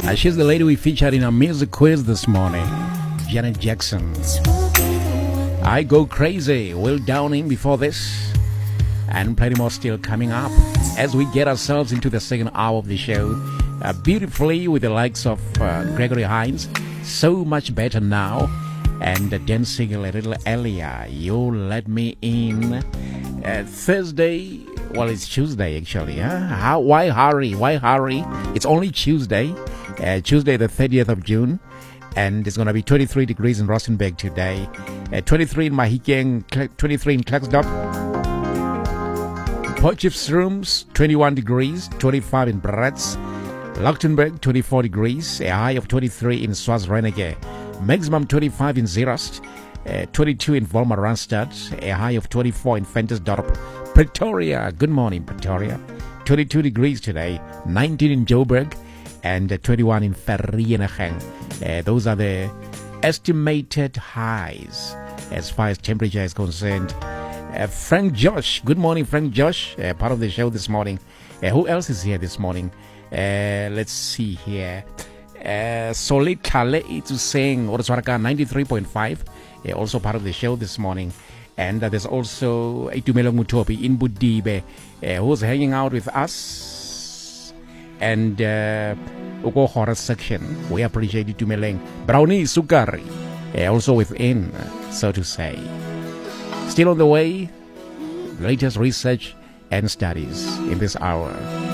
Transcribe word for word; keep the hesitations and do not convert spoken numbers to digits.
Uh, she's the lady we featured in our music quiz this morning, Janet Jackson. I Go Crazy, Will Downing before this, and plenty more still coming up as we get ourselves into the second hour of the show, uh, beautifully with the likes of uh, Gregory Hines, So Much Better Now, and uh, dancing a little earlier, You Let Me In. Uh, Thursday, well, it's Tuesday actually. Huh? How, why hurry? Why hurry? It's only Tuesday, uh, Tuesday the thirtieth of June. And it's going to be twenty-three degrees in Rustenburg today, uh, twenty-three in Mahikeng, twenty-three in Klerksdorp, Potchefstroom's twenty-one degrees, twenty-five in Bratz, Lichtenberg twenty-four degrees, a high of twenty-three in Schwarzreneke, maximum twenty-five in Zeerast, uh, twenty-two in Volmar Randstad, a high of twenty-four in Ventersdorp, Pretoria, good morning Pretoria, twenty-two degrees today, nineteen in Joburg, and uh, twenty-one in Vereeniging. Uh, those are the estimated highs as far as temperature is concerned. Uh, Frank Josh, good morning Frank Josh, uh, part of the show this morning. Uh, who else is here this morning? Uh, let's see here. Uh, Solid Kale is saying Oriswaraka ninety-three point five, uh, also part of the show this morning. And uh, there's also Itumelo Mutopi in Budibe, uh, who's hanging out with us. And uh, Ugo Horror section, we appreciate it to Meleng. Brownie Sukari, uh, also within, uh, so to say. Still on the way, latest research and studies in this hour.